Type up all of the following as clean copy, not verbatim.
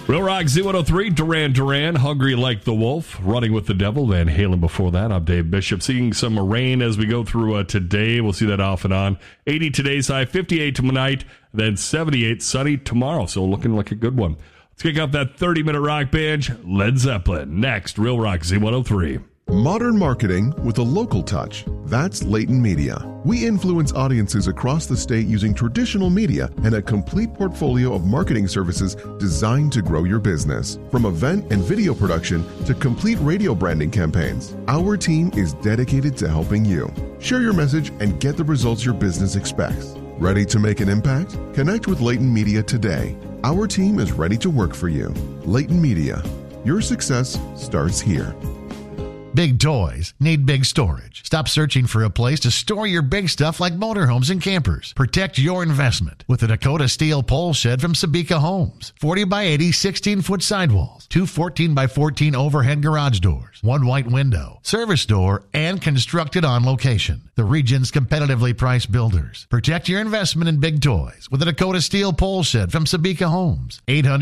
Real Rock Z103, Duran, Hungry Like the Wolf, Running with the Devil, Van Halen before that. I'm Dave Bishop. Seeing some rain as we go through today. We'll see that off and on. 80 today's high, 58 tonight, then 78 sunny tomorrow. So looking like a good one. Let's kick off that 30-minute rock binge. Led Zeppelin. Next, Real Rock Z103. Modern marketing with a local touch. That's Leighton Media. We influence audiences across the state using traditional media and a complete portfolio of marketing services designed to grow your business. From event and video production to complete radio branding campaigns, our team is dedicated to helping you. Share your message and get the results your business expects. Ready to make an impact? Connect with Leighton Media today. Our team is ready to work for you. Leighton Media. Your success starts here. Big toys need big storage. Stop searching for a place to store your big stuff like motorhomes and campers. Protect your investment with the Dakota Steel Pole Shed from Sabika Homes. 40 by 80, 16-foot sidewalls, 2 14 by 14 overhead garage doors, 1 white window, service door, and constructed on location. The region's competitively priced builders. Protect your investment in big toys with the Dakota Steel Pole Shed from Sabika Homes.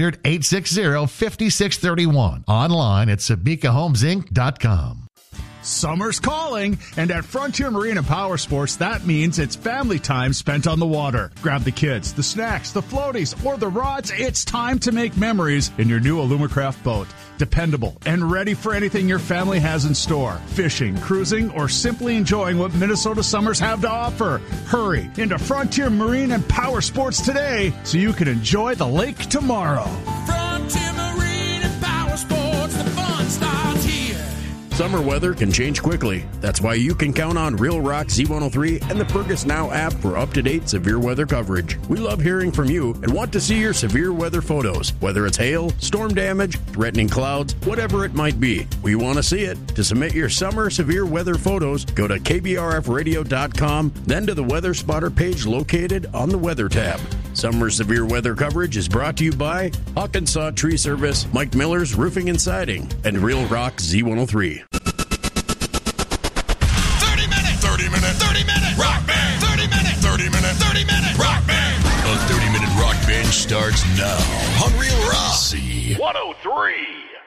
800-860-5631. Online at SabikaHomesInc.com. Summer's calling, and at Frontier Marine and Power Sports, that means it's family time spent on the water. Grab the kids, the snacks, the floaties, or the rods. It's time to make memories in your new Alumacraft boat. Dependable and ready for anything your family has in store. Fishing, cruising, or simply enjoying what Minnesota summers have to offer. Hurry into Frontier Marine and Power Sports today so you can enjoy the lake tomorrow. Frontier Marine and Power Sports, the fun starts here. Summer weather can change quickly. That's why you can count on Real Rock Z103 and the Fergus Now app for up-to-date severe weather coverage. We love hearing from you and want to see your severe weather photos, whether it's hail, storm damage, threatening clouds, whatever it might be. We want to see it. To submit your summer severe weather photos, go to kbrfradio.com, then to the Weather Spotter page located on the Weather tab. Summer severe weather coverage is brought to you by Hawkinsaw Tree Service, Mike Miller's Roofing and Siding, and Real Rock Z103. 30-minute rock band. 30-minute rock band. A 30-minute rock band starts now on Real Rock Z103.